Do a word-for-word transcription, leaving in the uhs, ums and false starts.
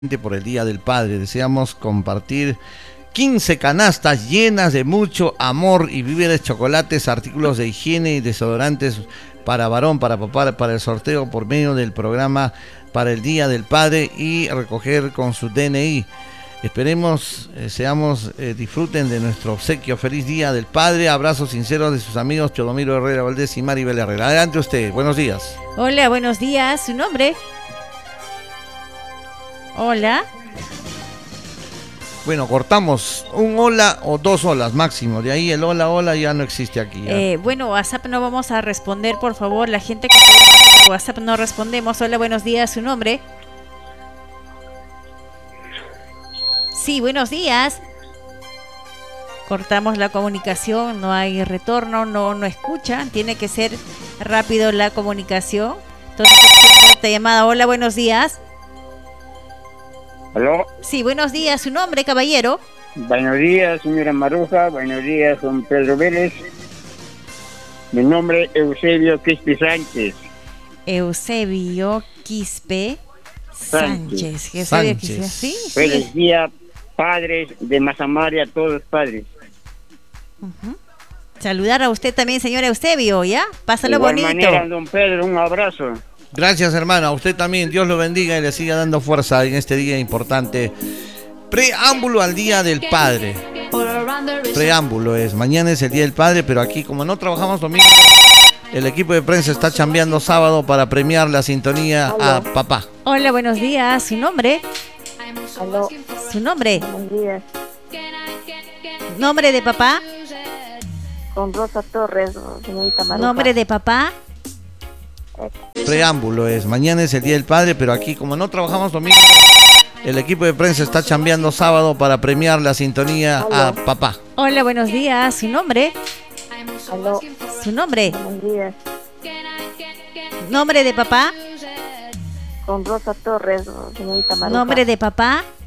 por el Día del Padre. Deseamos compartir quince canastas llenas de mucho amor y víveres, chocolates, artículos de higiene y desodorantes para varón, para papá, para el sorteo por medio del programa para el Día del Padre y recoger con su D N I. Esperemos, eh, seamos, eh, disfruten de nuestro obsequio. Feliz Día del Padre. Abrazos sinceros de sus amigos Teodomiro Herrera Valdés y Maribel Herrera. Adelante usted. Buenos días. Hola, buenos días. ¿Su nombre? Hola. Bueno, cortamos un hola o dos holas máximo. De ahí el hola, hola ya no existe aquí. Eh, bueno, WhatsApp no vamos a responder, por favor. La gente que WhatsApp no respondemos. Hola, buenos días. ¿Su nombre? Sí, buenos días. Cortamos la comunicación, no hay retorno, no, no escuchan. Tiene que ser rápido la comunicación. Entonces, esta llamada. Hola, buenos días. ¿Aló? Sí, buenos días. ¿Su nombre, caballero? Buenos días, señora Maruja. Buenos días, don Pedro Vélez. Mi nombre es Eusebio Quispe Sánchez. Eusebio Quispe Sánchez. Sánchez. Eusebio Quispe, ¿sí? Feliz Sí. día, padres de Mazamar y a todos los padres. Uh-huh. Saludar a usted también, señor Eusebio, ¿ya? Pásalo De igual bonito. manera, don Pedro, un abrazo. Gracias, hermano. A usted también. Dios lo bendiga y le siga dando fuerza en este día importante. Preámbulo al Día del Padre. Preámbulo es. Mañana es el Día del Padre, pero aquí, como no trabajamos domingo, el equipo de prensa está chambeando sábado para premiar la sintonía a papá. Hola, buenos días. ¿Su nombre? Aló, ¿Su nombre? buenos días. ¿Nombre de papá? Con Rosa Torres, señorita Maruja. ¿Nombre de papá? Preámbulo es. Mañana es el Día del Padre, pero aquí, como no trabajamos domingo, el equipo de prensa está chambeando sábado para premiar la sintonía a papá. Hola, buenos días. ¿Su nombre? Aló, ¿Su nombre? buenos días. ¿Nombre de papá? Con Rosa Torres, señorita Maruja. ¿Nombre de papá?